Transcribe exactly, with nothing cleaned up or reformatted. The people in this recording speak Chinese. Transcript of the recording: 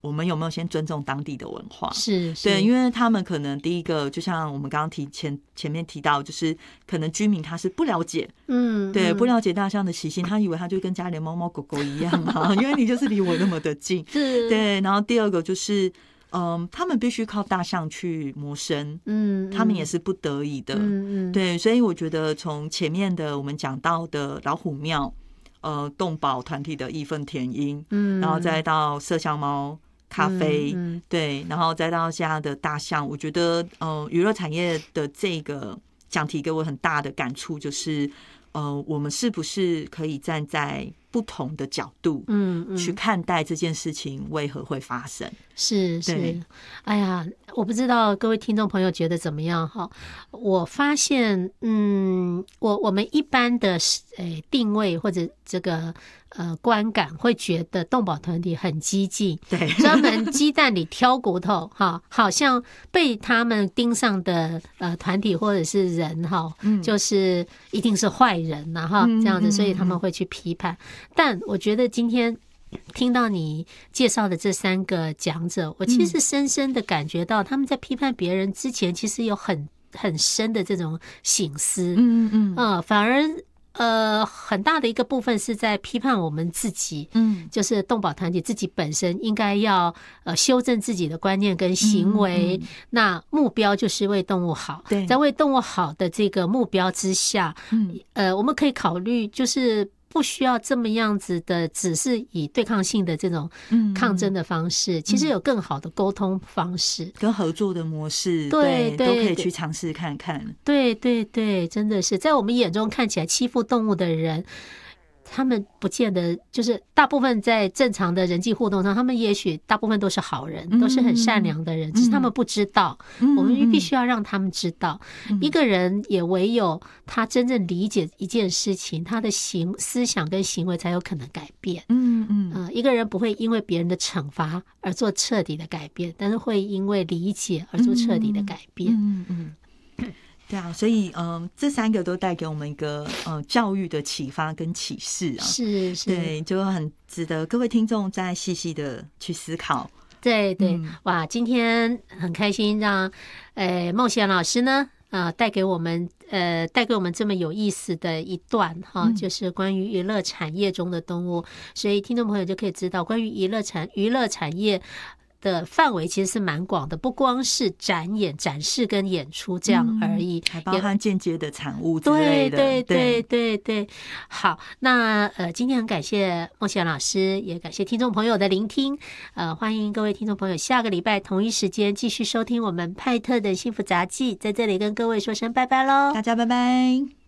我们有没有先尊重当地的文化？ 是，是对，因为他们可能第一个，就像我们刚刚提前前面提到，就是可能居民他是不了解， 嗯， 对， 嗯不了解大象的习性，他以为他就跟家里的猫猫狗狗一样啊，因为你就是离我那么的近， 是， 对。然后第二个就是，嗯，他们必须靠大象去谋生， 嗯， 他们也是不得已的， 嗯嗯， 对。所以我觉得从前面的我们讲到的老虎庙，呃，动保团体的义愤填膺， 嗯， 然后再到麝香猫咖啡， 嗯嗯对，然后再到现在的大象，我觉得，呃，娱乐产业的这个讲题给我很大的感触，就是，呃，我们是不是可以站在不同的角度， 嗯嗯， 去看待这件事情为何会发生？ 是是对， 哎呀，我不知道各位听众朋友觉得怎么样哈？我发现，嗯，我我们一般的诶定位或者这个呃观感会觉得动保团体很激进， 对， 专门鸡蛋里挑骨头哈，好像被他们盯上的呃团体或者是人哈，就是一定是坏人呐哈，这样子，所以他们会去批判。但我觉得今天听到你介绍的这三个讲者，我其实深深的感觉到他们在批判别人之前，其实有很很深的这种省思， 嗯嗯呃，反而呃很大的一个部分是在批判我们自己， 嗯， 就是动保团体自己本身应该要呃修正自己的观念跟行为， 嗯嗯那目标就是为动物好， 对在为动物好的这个目标之下， 嗯呃，我们可以考虑就是不需要这么样子的，只是以对抗性的这种嗯抗争的方式，其实有更好的沟通方式， 跟合作的模式， 对对都可以对去尝试看看。 对对对，真的是在我们眼中看起来欺负动物的人，他们不见得就是大部分在正常的人际互动上，他们也许大部分都是好人，都是很善良的人，只是他们不知道。我们必须要让他们知道，一个人也唯有他真正理解一件事情，他的行思想跟行为才有可能改变。 嗯嗯呃，一个人不会因为别人的惩罚而做彻底的改变，但是会因为理解而做彻底的改变。 嗯嗯。对啊，所以嗯，这三个都带给我们一个呃教育的启发跟启示啊， 是是， 对，就很值得各位听众再细细的去思考。 对对， 嗯哇，今天很开心让呃孟贤老师呢啊、呃、带给我们呃带给我们这么有意思的一段哈， 嗯就是关于娱乐产业中的动物，所以听众朋友就可以知道，关于娱乐产娱乐产业的范围其实是蛮广的，不光是展演、展示跟演出这样而已， 嗯、还包含间接的产物之类的。 对对对对对，好，那呃，今天很感谢孟贤老师，也感谢听众朋友的聆听，呃，欢迎各位听众朋友下个礼拜同一时间继续收听我们派特的幸福杂技，在这里跟各位说声拜拜喽， 大家拜拜。